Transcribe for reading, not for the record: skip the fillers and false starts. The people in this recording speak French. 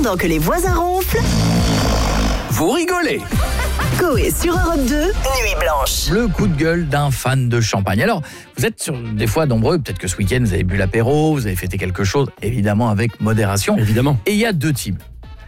Pendant que les voisins ronflent, Vous rigolez. Coé sur Europe 2, Nuit Blanche. Le coup de gueule d'un fan de champagne. Alors, vous êtes des fois nombreux, peut-être que ce week-end, vous avez bu l'apéro, vous avez fêté quelque chose, évidemment avec modération. Évidemment. Et il y a deux types.